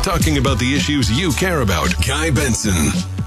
talking about the issues you care about. Guy Benson.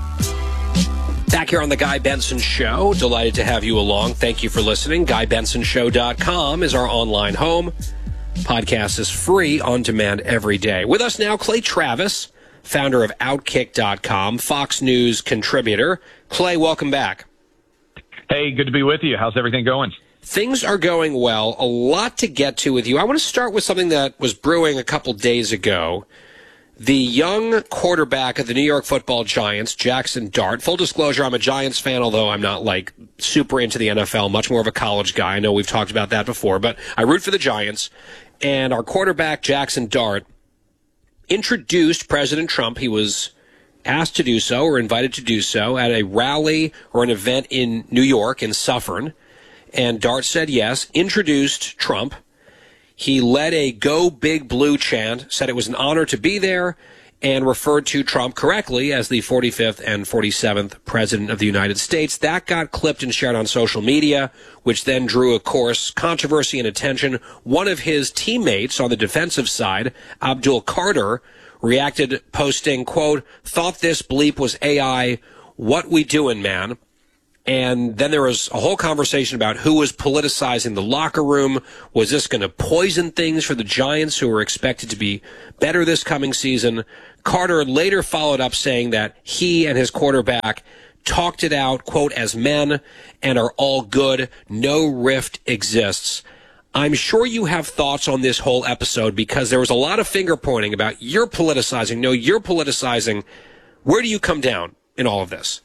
Back here on the Guy Benson Show. Delighted to have you along. Thank you for listening. GuyBensonShow.com is our online home. Podcast is free on demand every day. With us now, Clay Travis, founder of Outkick.com, Fox News contributor. Clay, welcome back. Hey, good to be with you. How's everything going? Things are going well. A lot to get to with you. I want to start with something that was brewing a couple days ago. The young quarterback of the New York Football Giants, Jackson Dart. Full disclosure, I'm a Giants fan, although I'm not super into the NFL, much more of a college guy. I know we've talked about that before, but I root for the Giants. And our quarterback, Jackson Dart, introduced President Trump. He was asked to do so or invited to do so at a rally or an event in New York, in Suffern. And Dart said yes, introduced Trump. He led a Go Big Blue chant, said it was an honor to be there, and referred to Trump correctly as the 45th and 47th President of the United States. That got clipped and shared on social media, which then drew, of course, controversy and attention. One of his teammates on the defensive side, Abdul Carter, reacted posting, quote, "Thought this bleep was AI. What we doing, man?" And then there was a whole conversation about who was politicizing the locker room. Was this going to poison things for the Giants, who were expected to be better this coming season? Carter later followed up saying that he and his quarterback talked it out, quote, as men, and are all good. No rift exists. I'm sure you have thoughts on this whole episode because there was a lot of finger pointing about you're politicizing. No, you're politicizing. Where do you come down in all of this?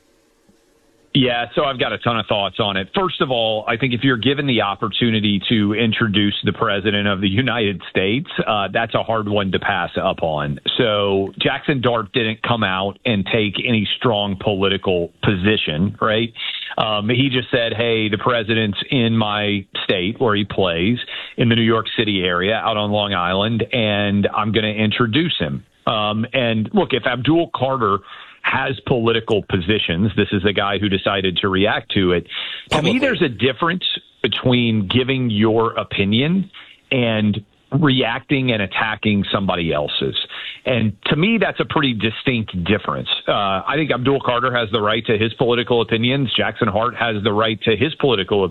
Yeah, so I've got a ton of thoughts on it. First of all, I think if you're given the opportunity to introduce the President of the United States, that's a hard one to pass up on. So Jackson Dart didn't come out and take any strong political position, right? He just said, hey, the president's in my state where he plays, in the New York City area, out on Long Island, and I'm going to introduce him. And look, if Abdul Carter has political positions, this is the guy who decided to react to it. To me, there's a difference between giving your opinion and reacting and attacking somebody else's. And to me, that's a pretty distinct difference. I think Abdul Carter has the right to his political opinions. Jackson Dart has the right to his political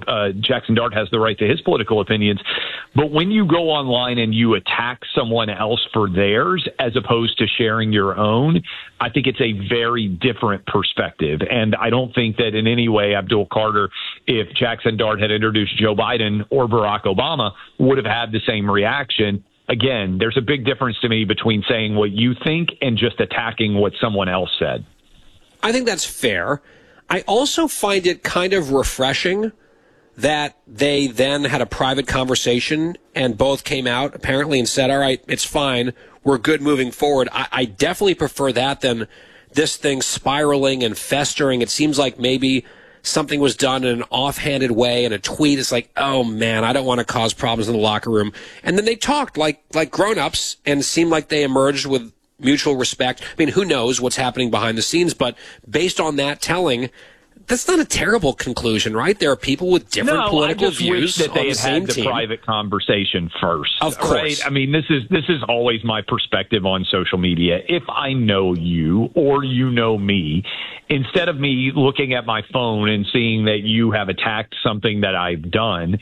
opinions. But when you go online and you attack someone else for theirs as opposed to sharing your own, I think it's a very different perspective. And I don't think that in any way Abdul Carter, if Jackson Dart had introduced Joe Biden or Barack Obama, would have had the same reaction. Again, there's a big difference to me between saying what you think and just attacking what someone else said. I think that's fair. I also find it kind of refreshing that they then had a private conversation and both came out apparently and said, all right, it's fine. We're good moving forward. I definitely prefer that than this thing spiraling and festering. It seems like maybe something was done in an offhanded way in a tweet. It's like, oh man, I don't want to cause problems in the locker room. And then they talked like grown-ups and seemed like they emerged with mutual respect. I mean, who knows what's happening behind the scenes, but based on that telling, that's not a terrible conclusion, right? There are people with different political views that they on the same had the team. Private conversation first. Of course. Right? I mean, this is always my perspective on social media. If I know you or you know me, instead of me looking at my phone and seeing that you have attacked something that I've done,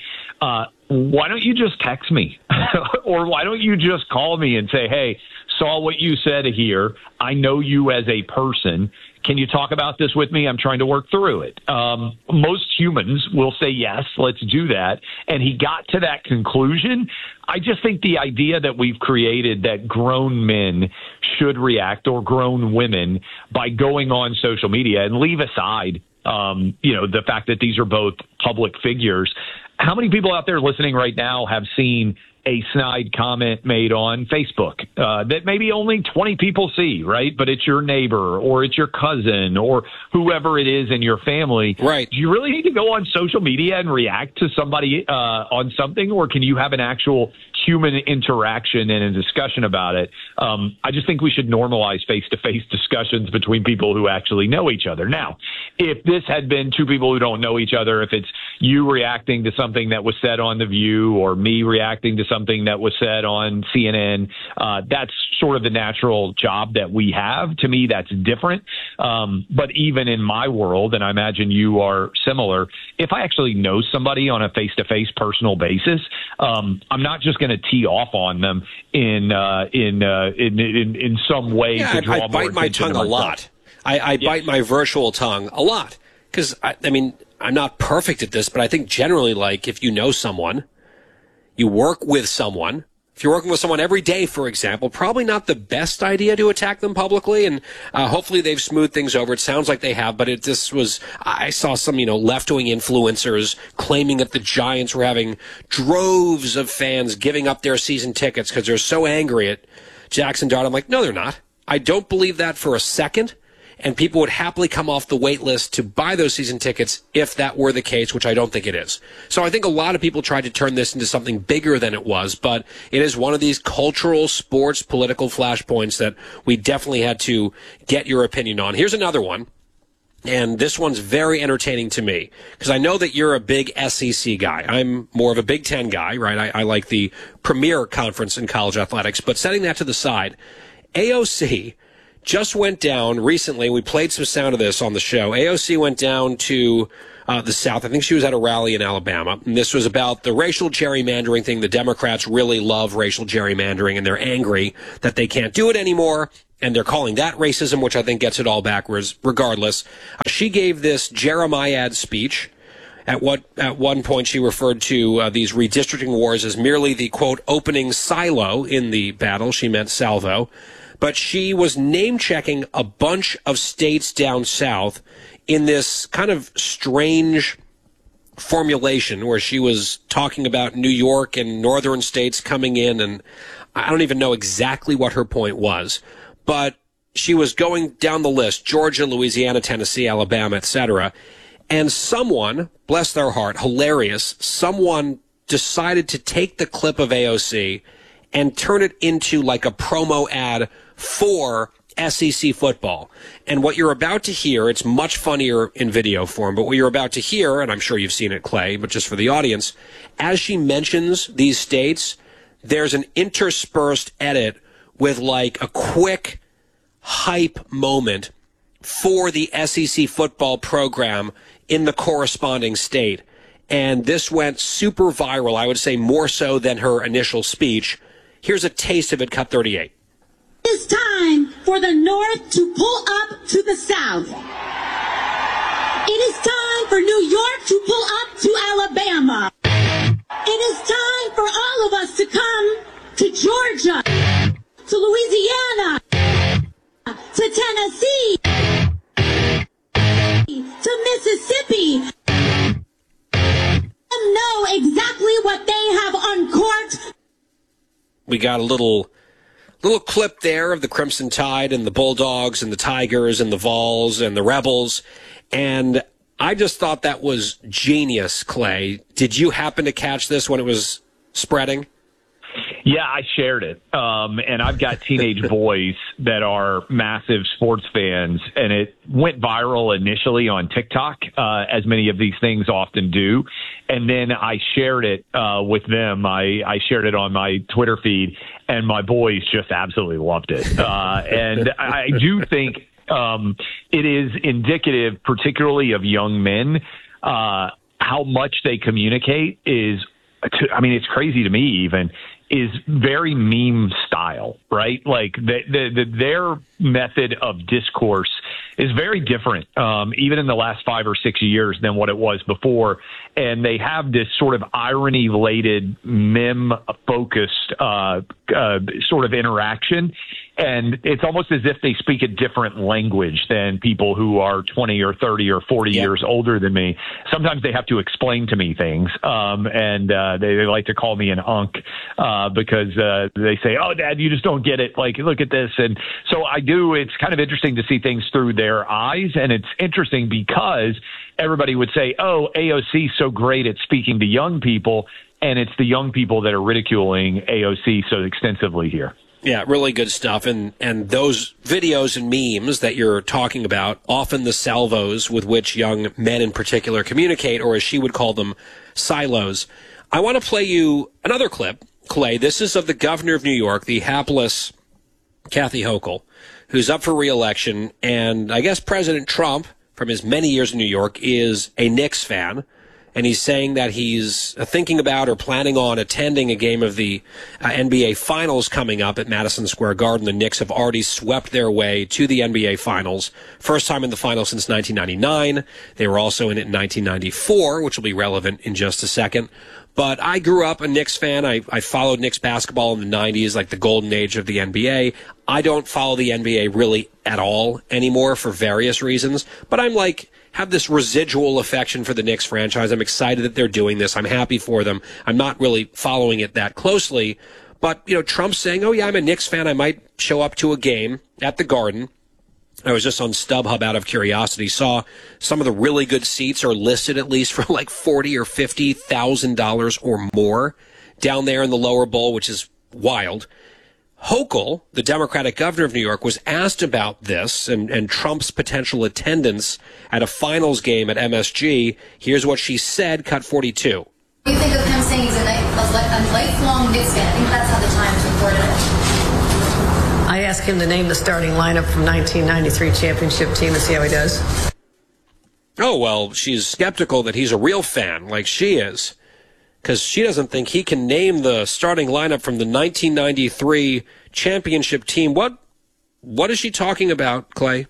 why don't you just text me? Or why don't you just call me and say, hey, saw what you said here. I know you as a person. Can you talk about this with me? I'm trying to work through it. Most humans will say, yes, let's do that. And he got to that conclusion. I just think the idea that we've created that grown men should react, or grown women, by going on social media, and leave aside, the fact that these are both public figures. How many people out there listening right now have seen a snide comment made on Facebook that maybe only 20 people see, right? But it's your neighbor or it's your cousin or whoever it is in your family. Right. Do you really need to go on social media and react to somebody on something, or can you have an actual human interaction and a discussion about it? I just think we should normalize face-to-face discussions between people who actually know each other. Now, if this had been two people who don't know each other, if it's you reacting to something that was said on The View or me reacting to something that was said on CNN. That's sort of the natural job that we have. To me, that's different. But even in my world, and I imagine you are similar, if I actually know somebody on a face-to-face personal basis, I'm not just going to tee off on them in some way. Yeah, to draw I bite my tongue a lot. I bite my virtual tongue a lot because, I mean, I'm not perfect at this, but I think generally, like, if you know someone, you work with someone. If you're working with someone every day, for example, probably not the best idea to attack them publicly, and hopefully they've smoothed things over. It sounds like they have, but I saw some, left-wing influencers claiming that the Giants were having droves of fans giving up their season tickets because they're so angry at Jackson Dart. I'm like, no, they're not. I don't believe that for a second. And people would happily come off the wait list to buy those season tickets if that were the case, which I don't think it is. So I think a lot of people tried to turn this into something bigger than it was, but it is one of these cultural, sports, political flashpoints that we definitely had to get your opinion on. Here's another one, and this one's very entertaining to me, because I know that you're a big SEC guy. I'm more of a Big Ten guy, right? I like the premier conference in college athletics, but setting that to the side, AOC just went down recently. We played some sound of this on the show. AOC went down to the South. I think she was at a rally in Alabama. And this was about the racial gerrymandering thing. The Democrats really love racial gerrymandering, and they're angry that they can't do it anymore. And they're calling that racism, which I think gets it all backwards. Regardless, she gave this Jeremiad speech. At one point, she referred to these redistricting wars as merely the, quote, opening silo in the battle. She meant salvo. But she was name-checking a bunch of states down south in this kind of strange formulation where she was talking about New York and northern states coming in, and I don't even know exactly what her point was. But she was going down the list, Georgia, Louisiana, Tennessee, Alabama, etc. And someone, bless their heart, hilarious, someone decided to take the clip of AOC and turn it into like a promo ad for SEC football. And what you're about to hear, it's much funnier in video form, but what you're about to hear, and I'm sure you've seen it, Clay, but just for the audience, as she mentions these states, there's an interspersed edit with like a quick hype moment for the SEC football program in the corresponding state. And this went super viral, I would say more so than her initial speech. Here's a taste of it, cut 38. It's time for the North to pull up to the South. It is time for New York to pull up to Alabama. It is time for all of us to come to Georgia, to Louisiana, to Tennessee, to Mississippi, and know exactly what they have uncorked. We got a little clip there of the Crimson Tide and the Bulldogs and the Tigers and the Vols and the Rebels. And I just thought that was genius, Clay. Did you happen to catch this when it was spreading? Yeah, I shared it. And I've got teenage boys that are massive sports fans, and it went viral initially on TikTok, as many of these things often do. And then I shared it with them. I shared it on my Twitter feed, and my boys just absolutely loved it. And I do think it is indicative, particularly of young men, how much they communicate is, it's crazy to me even, is very meme style, right? Like their method of discourse is very different, even in the last 5 or 6 years than what it was before. And they have this sort of irony-laden, meme-focused sort of interaction. And it's almost as if they speak a different language than people who are 20 or 30 or 40 years older than me. Sometimes they have to explain to me things. And they like to call me an unk because they say, oh, Dad, you just don't get it. Like, look at this. And so I do. It's kind of interesting to see things through their eyes. And it's interesting because everybody would say, oh, AOC is so great at speaking to young people. And it's the young people that are ridiculing AOC so extensively here. Yeah, really good stuff. And those videos and memes that you're talking about, often the salvos with which young men in particular communicate, or as she would call them, silos. I want to play you another clip Clay. This is of the governor of New York, the hapless Kathy Hochul, who's up for re-election. And I guess President Trump, from his many years in New York, is a Knicks fan. And he's saying that he's thinking about or planning on attending a game of the NBA Finals coming up at Madison Square Garden. The Knicks have already swept their way to the NBA Finals. First time in the finals since 1999. They were also in it in 1994, which will be relevant in just a second. But I grew up a Knicks fan. I followed Knicks basketball in the 90s, like the golden age of the NBA. I don't follow the NBA really at all anymore for various reasons. But I'm have this residual affection for the Knicks franchise. I'm excited that they're doing this. I'm happy for them. I'm not really following it that closely. But, Trump's saying, oh, yeah, I'm a Knicks fan. I might show up to a game at the Garden. I was just on StubHub out of curiosity, saw some of the really good seats are listed at least for like $40,000 or $50,000 or more down there in the lower bowl, which is wild. Hochul, the Democratic governor of New York, was asked about this and Trump's potential attendance at a finals game at MSG. Here's what she said, cut 42. What do you think of him saying he's a lifelong Knicks fan? I think that's how the Times reported it. I asked him to name the starting lineup from 1993 championship team and see how he does. Oh, well, she's skeptical that he's a real fan, like she is, because she doesn't think he can name the starting lineup from the 1993 championship team. What is she talking about, Clay?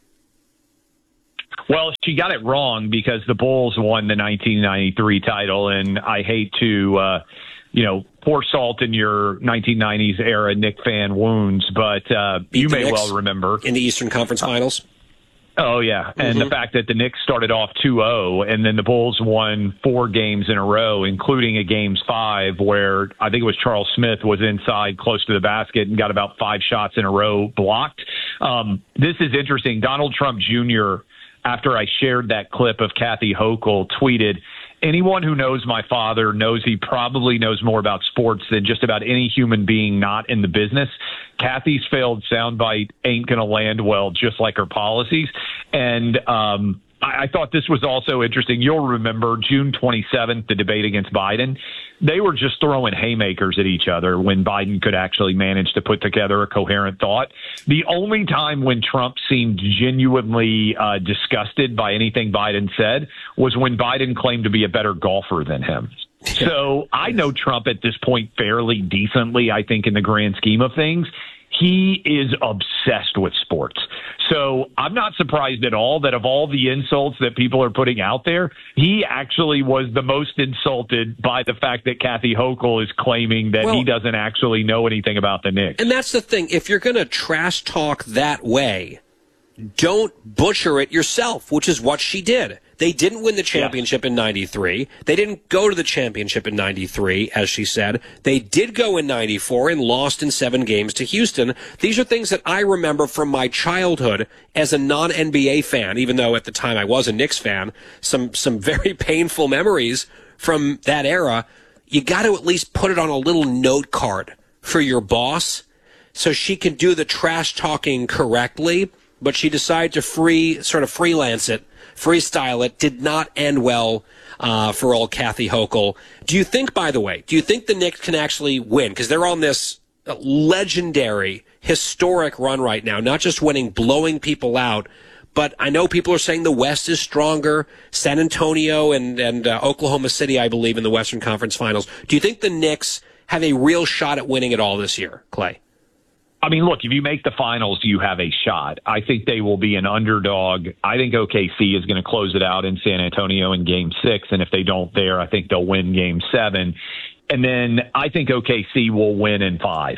Well, she got it wrong because the Bulls won the 1993 title, and I hate to, pour salt in your 1990s era Knicks fan wounds, but you may well remember. In the Eastern Conference Finals? Oh, yeah. And the fact that the Knicks started off 2-0 and then the Bulls won 4 games in a row, including a Games 5 where I think it was Charles Smith was inside close to the basket and got about 5 shots in a row blocked. This is interesting. Donald Trump Jr., after I shared that clip of Kathy Hochul, tweeted, anyone who knows my father knows he probably knows more about sports than just about any human being not in the business. Kathy's failed soundbite ain't going to land well, just like her policies. And I thought this was also interesting. You'll remember June 27th, the debate against Biden. They were just throwing haymakers at each other when Biden could actually manage to put together a coherent thought. The only time when Trump seemed genuinely disgusted by anything Biden said was when Biden claimed to be a better golfer than him. So I know Trump at this point fairly decently, I think, in the grand scheme of things. He is obsessed with sports. So I'm not surprised at all that of all the insults that people are putting out there, he actually was the most insulted by the fact that Kathy Hochul is claiming that he doesn't actually know anything about the Knicks. And that's the thing. If you're going to trash talk that way, don't butcher it yourself, which is what she did. They didn't win the championship in 93. They didn't go to the championship in 93, as she said. They did go in 94 and lost in 7 games to Houston. These are things that I remember from my childhood as a non-NBA fan, even though at the time I was a Knicks fan. Some very painful memories from that era. You got to at least put it on a little note card for your boss so she can do the trash talking correctly. But she decided to freelance it, freestyle it. Did not end well for old Kathy Hochul. Do you think, by the way, the Knicks can actually win? Because they're on this legendary, historic run right now, not just winning, blowing people out. But I know people are saying the West is stronger. San Antonio and Oklahoma City, I believe, in the Western Conference Finals. Do you think the Knicks have a real shot at winning it all this year, Clay? I mean, look, if you make the finals, you have a shot. I think they will be an underdog. I think OKC is going to close it out in San Antonio in Game 6, and if they don't there, I think they'll win Game 7. And then I think OKC will win in 5.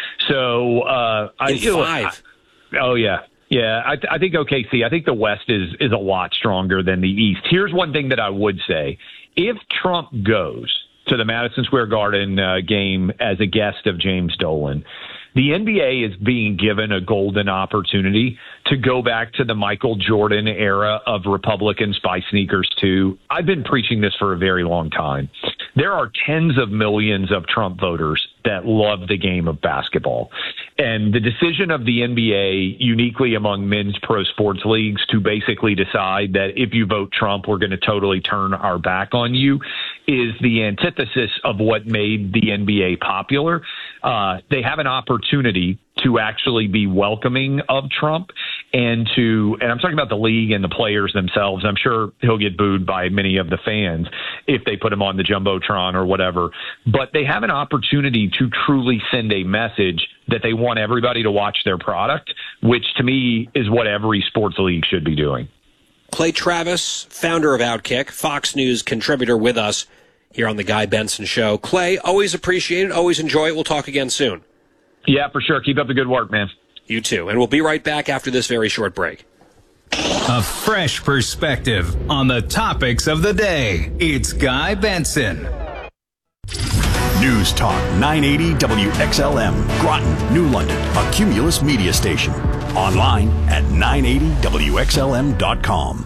So, in 5? Oh, yeah. Yeah, I think OKC, I think the West is a lot stronger than the East. Here's one thing that I would say. If Trump goes to the Madison Square Garden game as a guest of James Dolan, the NBA is being given a golden opportunity to go back to the Michael Jordan era of Republicans buy sneakers too. I've been preaching this for a very long time. There are tens of millions of Trump voters that love the game of basketball. And the decision of the NBA, uniquely among men's pro sports leagues, to basically decide that if you vote Trump, we're going to totally turn our back on you, is the antithesis of what made the NBA popular. They have an opportunity to actually be welcoming of Trump and I'm talking about the league and the players themselves. I'm sure he'll get booed by many of the fans if they put him on the Jumbotron or whatever, but they have an opportunity to truly send a message that they want everybody to watch their product, which to me is what every sports league should be doing. Clay Travis, founder of Outkick, Fox News contributor with us here on the Guy Benson Show. Clay, always appreciate it, always enjoy it. We'll talk again soon. Yeah, for sure. Keep up the good work, man. You too. And we'll be right back after this very short break. A fresh perspective on the topics of the day. It's Guy Benson. News Talk 980 WXLM, Groton, New London, a Cumulus media station. Online at 980WXLM.com.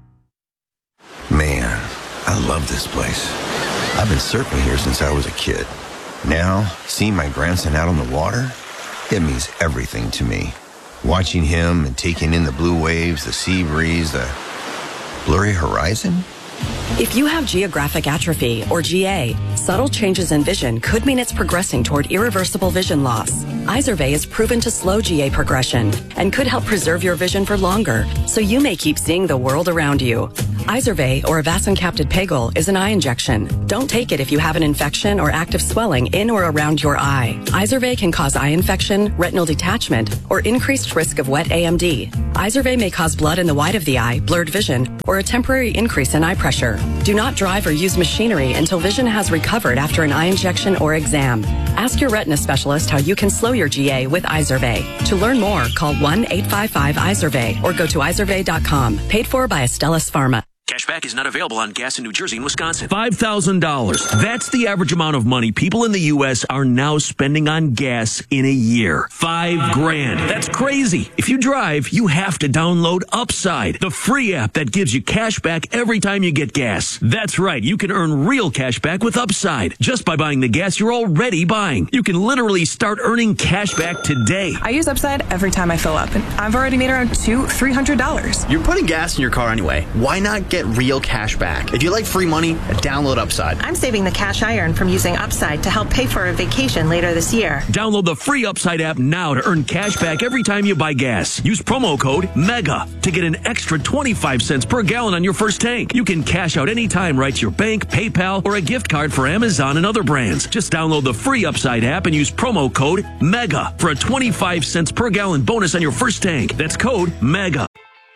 Man, I love this place. I've been surfing here since I was a kid. Now, seeing my grandson out on the water, it means everything to me. Watching him and taking in the blue waves, the sea breeze, the blurry horizon. If you have geographic atrophy, or GA, subtle changes in vision could mean it's progressing toward irreversible vision loss. Izervay is proven to slow GA progression and could help preserve your vision for longer, so you may keep seeing the world around you. Izervay, or avacincaptad pegol, is an eye injection. Don't take it if you have an infection or active swelling in or around your eye. Izervay can cause eye infection, retinal detachment, or increased risk of wet AMD. Izervay may cause blood in the white of the eye, blurred vision, or a temporary increase in eye pressure. Do not drive or use machinery until vision has recovered after an eye injection or exam. Ask your retina specialist how you can slow your GA with Izervay. To learn more, call 1-855-IZERVAY or go to izervay.com. Paid for by Astellas Pharma. Cashback is not available on gas in New Jersey and Wisconsin. $5,000. That's the average amount of money people in the U.S. are now spending on gas in a year. $5,000. That's crazy. If you drive, you have to download Upside, the free app that gives you cash back every time you get gas. That's right. You can earn real cash back with Upside just by buying the gas you're already buying. You can literally start earning cash back today. I use Upside every time I fill up, and I've already made around $200-$300. You're putting gas in your car anyway. Why not get real cash back? If you like free money, download Upside. I'm saving the cash I earn from using Upside to help pay for a vacation later this year. Download the free Upside app now to earn cash back every time you buy gas. Use promo code MEGA to get an extra 25 cents per gallon on your first tank. You can cash out anytime right to your bank, PayPal, or a gift card for Amazon and other brands. Just download the free Upside app and use promo code MEGA for a 25 cents per gallon bonus on your first tank. That's code MEGA.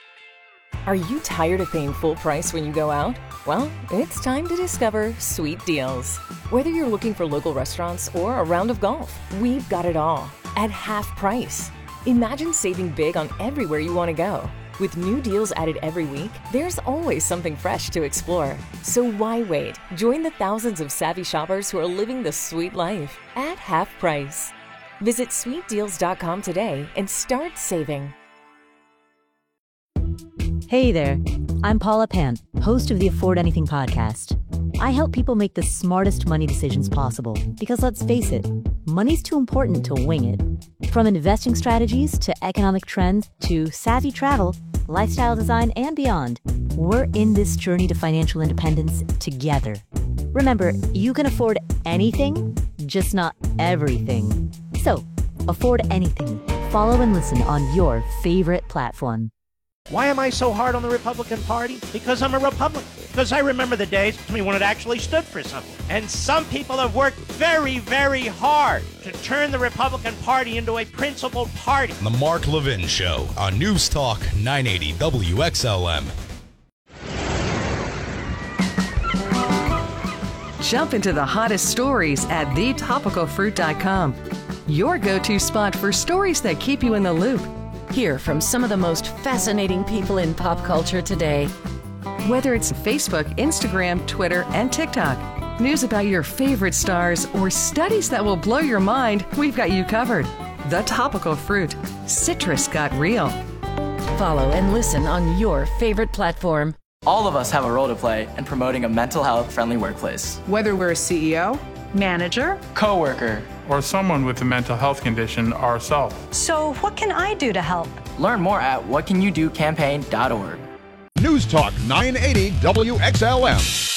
Are you tired of paying full price when you go out? Well, it's time to discover Sweet Deals. Whether you're looking for local restaurants or a round of golf, we've got it all at half price. Imagine saving big on everywhere you want to go. With new deals added every week, there's always something fresh to explore. So why wait? Join the thousands of savvy shoppers who are living the sweet life at half price. Visit sweetdeals.com today and start saving. Hey there, I'm Paula Pant, host of the Afford Anything podcast. I help people make the smartest money decisions possible because let's face it, money's too important to wing it. From investing strategies to economic trends to savvy travel, lifestyle design, and beyond, we're in this journey to financial independence together. Remember, you can afford anything, just not everything. So, afford anything. Follow and listen on your favorite platform. Why am I so hard on the Republican Party? Because I'm a Republican. Because I remember the days when it actually stood for something. And some people have worked very, very hard to turn the Republican Party into a principled party. The Mark Levin Show on News Talk 980 WXLM. Jump into the hottest stories at thetopicalfruit.com. Your go-to spot for stories that keep you in the loop. Hear from some of the most fascinating people in pop culture today. Whether it's Facebook, Instagram, Twitter, and TikTok, news about your favorite stars, or studies that will blow your mind, we've got you covered. The Topical Fruit. Citrus got real. Follow and listen on your favorite platform. All of us have a role to play in promoting a mental health friendly workplace. Whether we're a CEO, manager, coworker, or someone with a mental health condition ourselves. So what can I do to help? Learn more at whatcanyoudocampaign.org. News Talk 980 WXLM.